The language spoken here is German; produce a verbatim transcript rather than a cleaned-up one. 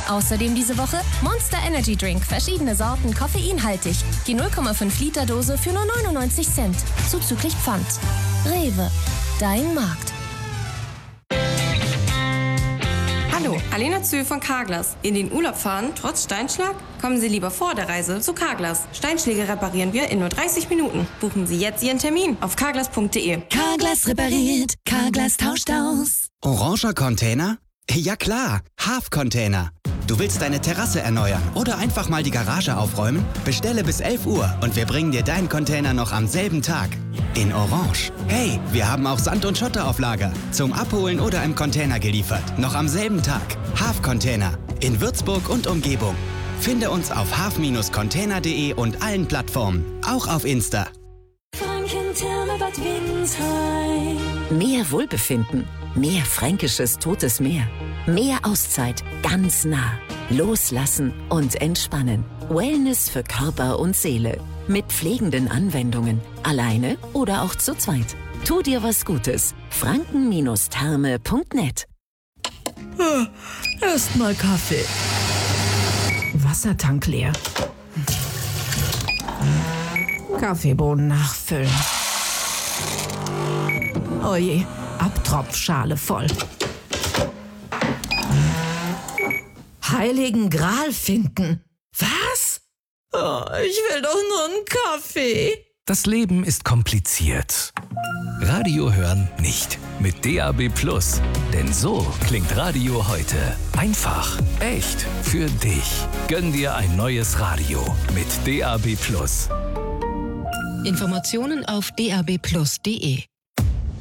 Außerdem diese Woche Monster Energy Drink, verschiedene Sorten, koffeinhaltig. Die null Komma fünf Liter Dose für nur neunundneunzig Cent, zuzüglich Pfand. Rewe, dein Markt. Hallo, Alena Zühl von Carglass. In den Urlaub fahren, trotz Steinschlag? Kommen Sie lieber vor der Reise zu Carglass. Steinschläge reparieren wir in nur dreißig Minuten. Buchen Sie jetzt Ihren Termin auf carglass punkt de. Carglass repariert, Carglass tauscht aus. Oranger Container? Ja klar, Half-Container. Du willst deine Terrasse erneuern oder einfach mal die Garage aufräumen? Bestelle bis elf Uhr und wir bringen dir deinen Container noch am selben Tag. In Orange. Hey, wir haben auch Sand und Schotter auf Lager. Zum Abholen oder im Container geliefert. Noch am selben Tag. Half-Container. In Würzburg und Umgebung. Finde uns auf half Bindestrich container punkt de und allen Plattformen. Auch auf Insta. Mehr Wohlbefinden. Mehr fränkisches Totes Meer. Mehr Auszeit, ganz nah. Loslassen und entspannen. Wellness für Körper und Seele. Mit pflegenden Anwendungen. Alleine oder auch zu zweit. Tu dir was Gutes. franken Bindestrich therme punkt net. Erstmal Kaffee. Wassertank leer. Kaffeebohnen nachfüllen. Oje, Abtropfschale voll. Heiligen Gral finden. Was? Oh, ich will doch nur einen Kaffee. Das Leben ist kompliziert. Radio hören nicht. Mit D A B Plus. Denn so klingt Radio heute. Einfach, echt, für dich. Gönn dir ein neues Radio mit D A B Plus. Informationen auf d a b plus punkt de.